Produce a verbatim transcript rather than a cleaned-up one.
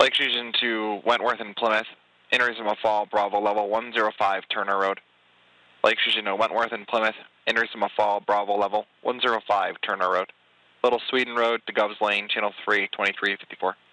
Lake Fusion to Wentworth and Plymouth, Innersima Fall, Bravo level one zero five, Turner Road. Lake Fusion to Wentworth and Plymouth, Innersima Fall, Bravo level one zero five, Turner Road. Little Sweden Road to Govs Lane, Channel three, twenty-three fifty-four.